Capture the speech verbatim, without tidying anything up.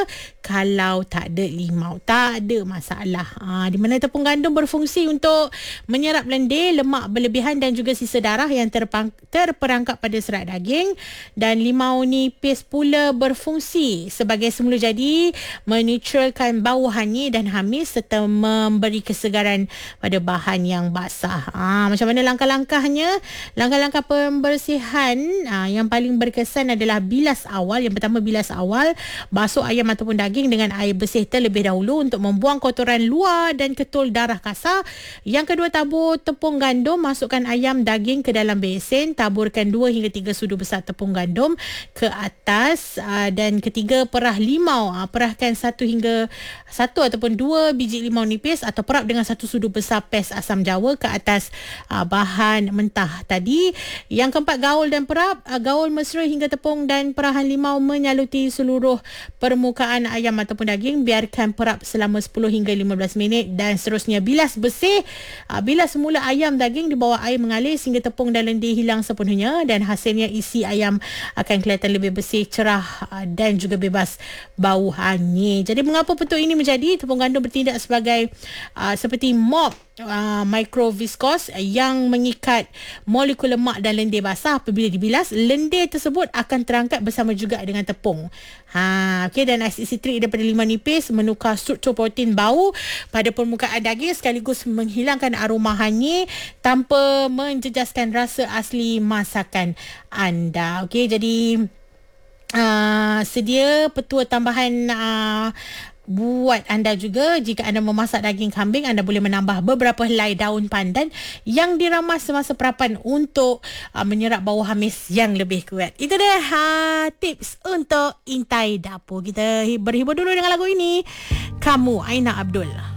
kalau tak ada limau. Tak ada masalah. Ha, di mana tepung gandum berfungsi untuk menyerap lendir, lemak berlebihan dan juga sisa darah yang terpang, terperangkap pada serat daging. Dan limau nipis pula berfungsi sebagai semula jadi menetralkan bau hanyir dan hamis serta memberi kesegaran pada bahan yang basah. Ha, macam mana langkah-langkahnya? Langkah-langkah pembersihan ha, yang paling berkesan adalah bilas awal. Yang pertama, bilas awal. Basuh ayam ataupun daging dengan air bersih terlebih dahulu untuk membuang kotoran luar dan ketul darah kasar. Yang kedua, tabur tepung gandum. Masukkan ayam daging ke dalam besen. Taburkan dua hingga tiga sudu besar tepung gandum ke atas. Ha, dan ketiga, perah limau. Ha, perahkan satu hingga satu ataupun dua biji limau nipis atau perap dengan satu sudu besar pes asam jawa ke atas ha, bahan mentah tadi. Yang keempat, gaul dan perap. Gaul mesra hingga tepung dan perahan limau menyaluti seluruh permukaan ayam ataupun daging. Biarkan perap selama sepuluh hingga lima belas minit dan seterusnya bilas bersih. Bilas semula ayam daging di bawah air mengalir sehingga tepung dan lendir hilang sepenuhnya dan hasilnya isi ayam akan kelihatan lebih bersih, cerah dan juga bebas bau hanyir. Jadi mengapa bentuk ini menjadi? Tepung gandum bertindak sebagai uh, seperti mop Uh, microviscose yang mengikat molekul lemak dan lendir basah. Apabila dibilas, lendir tersebut akan terangkat bersama juga dengan tepung. Ha, okay, dan asid sitrik daripada limau nipis menukar struktur protein bau pada permukaan daging sekaligus menghilangkan aroma hanyir tanpa menjejaskan rasa asli masakan anda. Okey, jadi uh, sedia petua tambahan uh, buat anda juga. Jika anda memasak daging kambing, anda boleh menambah beberapa helai daun pandan yang diramas semasa perapan untuk uh, menyerap bau hamis yang lebih kuat. Itu dia ha, tips untuk intai dapur. Kita berhibur dulu dengan lagu ini. Kamu, Aina Abdul.